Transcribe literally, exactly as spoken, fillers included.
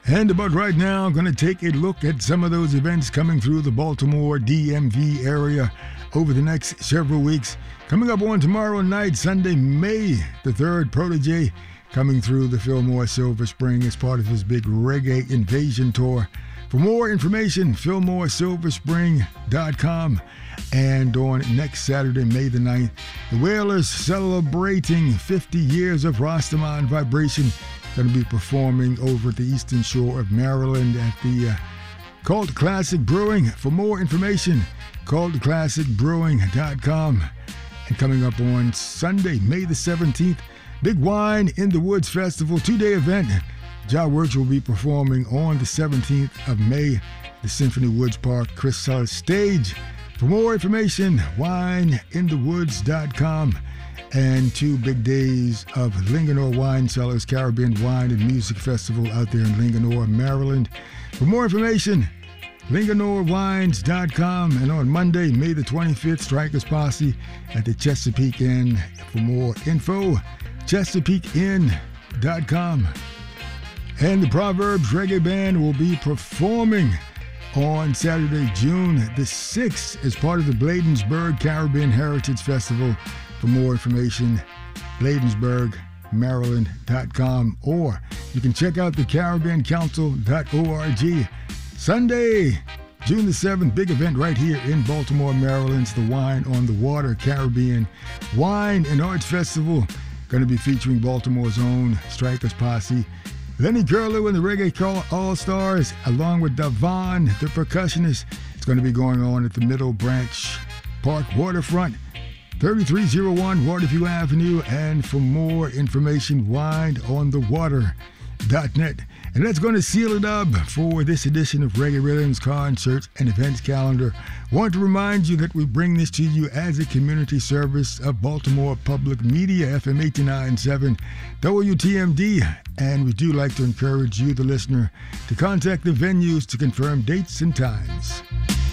And about right now, I'm going to take a look at some of those events coming through the Baltimore D M V area over the next several weeks. Coming up on tomorrow night, Sunday, May the third, Protege coming through the Fillmore Silver Spring as part of his big Reggae Invasion Tour. For more information, fillmore silver spring dot com. And on next Saturday, May the ninth, the Wailers celebrating fifty years of Rastaman Vibration. Going to be performing over at the Eastern Shore of Maryland at the uh, Cult Classic Brewing. For more information, cult classic brewing dot com. And coming up on Sunday, May the seventeenth, Big Wine in the Woods Festival, two-day event. Jah Works will be performing on the seventeenth of May, the Symphony Woods Park Chrysalis Stage. For more information, wine in the woods dot com. And two big days of Linganore Wine Cellars Caribbean Wine and Music Festival out there in Linganore, Maryland. For more information, linganore wines dot com. And on Monday, May the twenty-fifth, Strikers Posse at the Chesapeake Inn. For more info, chesapeake inn dot com. And the Proverbs Reggae Band will be performing on Saturday, June the sixth, as part of the Bladensburg Caribbean Heritage Festival. For more information, bladensburg maryland dot com, or you can check out the caribbean council dot org. Sunday, June the seventh, big event right here in Baltimore, Maryland's the Wine on the Water Caribbean Wine and Arts Festival. Going to be featuring Baltimore's own Strikers Posse, Lenny Curlew and the Reggae All-Stars, along with Davon, the percussionist. It's going to be going on at the Middle Branch Park Waterfront, thirty-three oh one Waterview Avenue. And for more information, wine on the water dot net. And that's going to seal it up for this edition of Reggae Rhythms Concerts and Events Calendar. Want to remind you that we bring this to you as a community service of Baltimore Public Media, F M eighty-nine point seven W T M D. And we do like to encourage you, the listener, to contact the venues to confirm dates and times.